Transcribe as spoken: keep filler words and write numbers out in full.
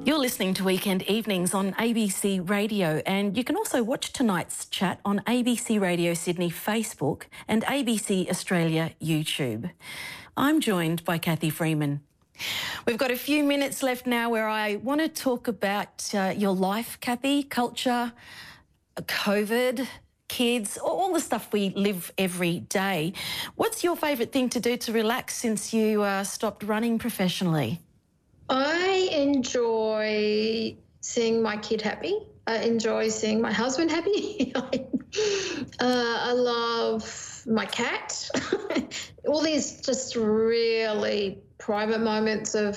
You're listening to Weekend Evenings on A B C Radio, and you can also watch tonight's chat on A B C Radio Sydney Facebook and A B C Australia YouTube. I'm joined by Kathy Freeman. We've got a few minutes left now where I want to talk about uh, your life, Kathy, culture, COVID, kids, all the stuff we live every day. What's your favourite thing to do to relax since you uh, stopped running professionally? I enjoy seeing my kid happy. I enjoy seeing my husband happy. uh, I love my cat. All these just really private moments of